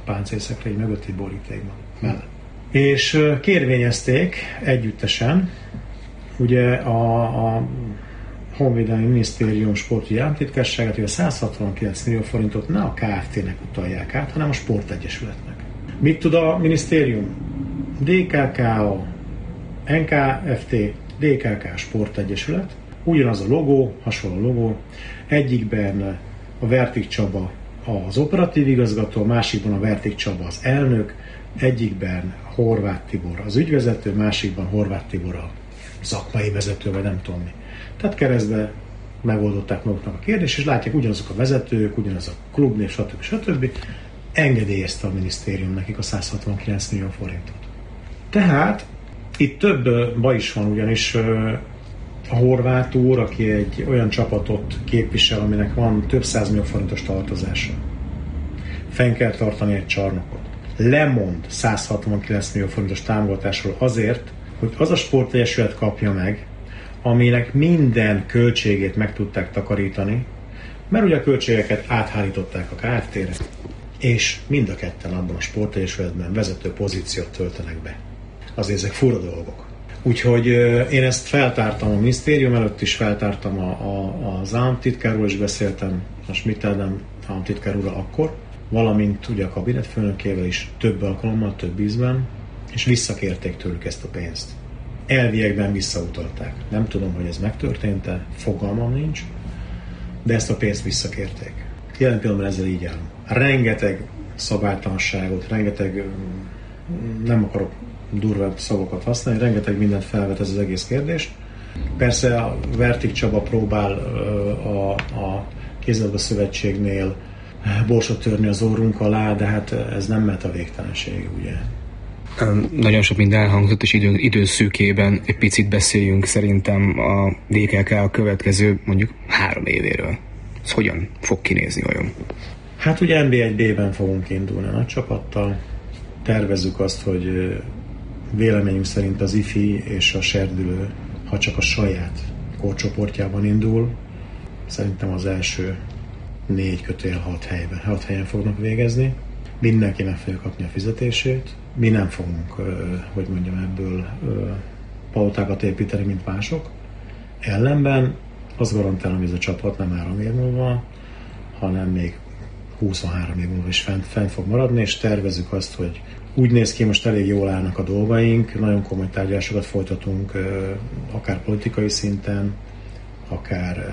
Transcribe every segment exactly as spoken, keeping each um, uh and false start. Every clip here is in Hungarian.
páncélszekrény mögött egy borítékban mellett. És kérvényezték együttesen, ugye a, a Honvédelmi Minisztérium sportügyi államtitkárságát, hogy a száz hatvankilenc millió forintot ne a Kft-nek utalják át, hanem a Sportegyesületnek. Mit tud a minisztérium? dé ká ká á, en ká ef té, dé ká ká Sportegyesület, ugyanaz a logó, hasonló logó, egyikben a Vertik Csaba az operatív igazgató, a másikban a Vertik Csaba az elnök, egyikben Horváth Tibor az ügyvezető, másikban Horváth Tibor a szakmai vezető, vagy nem tudom mi. Tehát keresztbe megoldották maguknak a kérdést, és látják, ugyanazok a vezetők, ugyanaz a klubnév, stb. stb. Engedélyezte a minisztérium nekik a száz hatvankilenc millió forintot. Tehát itt több baj is van, ugyanis a Horváth úr, aki egy olyan csapatot képvisel, aminek van több százmillió forintos tartozása. Fenn kell tartani egy csarnokot. Lemond száz hatvankilenc millió forintos támogatásról azért, hogy az a Sportegyesület kapja meg, aminek minden költségét meg tudták takarítani, mert ugye a költségeket áthárították a Kft-re, és mind a ketten abban a Sportegyesületben vezető pozíciót töltenek be. Azért ezek fura dolgok. Úgyhogy én ezt feltártam a minisztérium előtt is, feltártam a, a, az államtitkár úrral is beszéltem, a Schmidt Ádám államtitkár úrral akkor, valamint ugye a kabinetfőnökével is több alkalommal, több ízben, és visszakérték tőlük ezt a pénzt. Elviekben visszautalták. Nem tudom, hogy ez megtörtént-e, fogalmam nincs, de ezt a pénzt visszakérték. Jelen pillanatban ezzel így állunk. Rengeteg szabálytalanságot, rengeteg, nem akarok durvább szavakat használni, rengeteg mindent felvet ez az egész kérdést. Persze a Vertik Csaba próbál a, a kézilabda szövetségnél borsot törni az orrunk alá, de hát ez nem mehet a végtelenség, ugye. Nagyon sok minden elhangzott, és idő, időszűkében egy picit beszéljünk szerintem a dé ká ká a következő mondjuk három évéről. Ez hogyan fog kinézni olyan? Hát ugye en bé egy bé-ben fogunk indulni a nagy csapattal. Tervezzük azt, hogy véleményünk szerint az ifi és a serdülő, ha csak a saját korcsoportjában indul, szerintem az első négy kötél hat helyben, hat helyen fognak végezni. Mindenki meg fogja kapni a fizetését. Mi nem fogunk, hogy mondjam, ebből palotákat építeni, mint mások. Ellenben azt garantálom, hogy ez a csapat nem három év múlva, hanem még huszonhárom év múlva is fent, fent fog maradni, és tervezzük azt, hogy úgy néz ki, most elég jól állnak a dolgaink, nagyon komoly tárgyalásokat folytatunk, akár politikai szinten, akár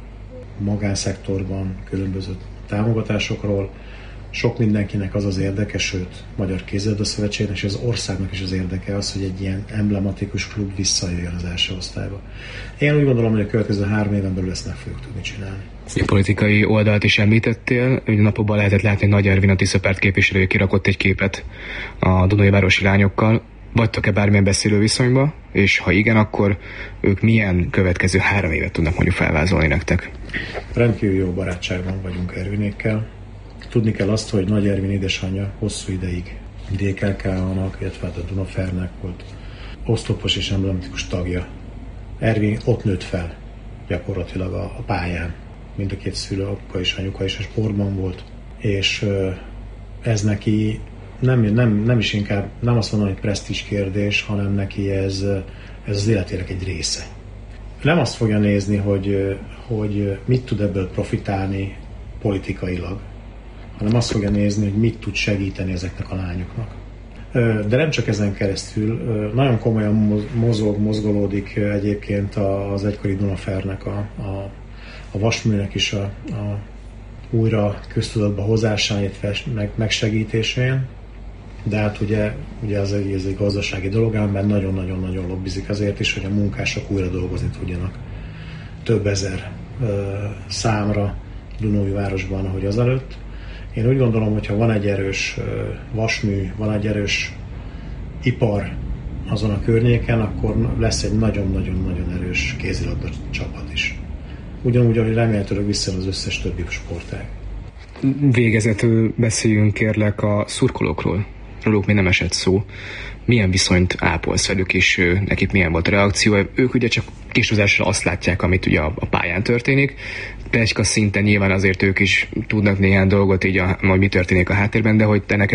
magánszektorban, különböző támogatásokról. Sok mindenkinek az az érdeke, sőt, Magyar Kézilabda Szövetségnek és az országnak is az érdeke az, hogy egy ilyen emblematikus klub visszajöjjön az első osztályba. Én úgy gondolom, hogy a következő három éven belül ezt meg fogjuk tudni csinálni. A politikai oldalt is említettél, hogy napokban lehetett látni, hogy Nagy Ervin a Tiszapárt képviselője kirakott egy képet a Dunai városi lányokkal. Vagytok-e bármilyen beszélő viszonyba? És ha igen, akkor ők milyen következő három évet tudnak mondjuk felvázolni nektek? Rendkívül jó barátságban vagyunk Ervinékkel. Tudni kell azt, hogy Nagy Ervin édesanyja hosszú ideig dé ká ká-nak, illetve a Dunafernek volt oszlopos és emblematikus tagja. Ervin ott nőtt fel gyakorlatilag a, a pályán. Mind a két szülő, apuka és anyuka is a sportban volt, és ez neki nem, nem, nem is inkább, nem azt mondom, hogy presztízs kérdés, hanem neki ez, ez az életének egy része. Nem azt fogja nézni, hogy, hogy mit tud ebből profitálni politikailag, hanem azt fogja nézni, hogy mit tud segíteni ezeknek a lányoknak. De nem csak ezen keresztül, nagyon komolyan mozog, mozgolódik egyébként az egykori Dunafernek, a, a, a vasműnek is a, a újra köztudatba hozásán, meg, megsegítésén, de hát ugye, ugye ez, egy, ez egy gazdasági dolog, ám nagyon-nagyon-nagyon lobbizik azért is, hogy a munkások újra dolgozni tudjanak több ezer ö, számra Dunaújvárosban, ahogy azelőtt. Én úgy gondolom, hogy ha van egy erős vasmű, van egy erős ipar azon a környéken, akkor lesz egy nagyon-nagyon-nagyon erős kézilabda csapat is. Ugyanúgy, ahogy remélhetőleg visszajön az összes többi sportág. Végezetül beszéljünk kérlek a szurkolókról. Róluk még nem esett szó. Milyen viszonyt ápolsz velük, és nekik milyen volt a reakció? Ők ugye csak kistúzásra azt látják, amit ugye a pályán történik. Pletyka szinten nyilván azért ők is tudnak néhány dolgot, így a, majd mi történik a háttérben, de hogy te neked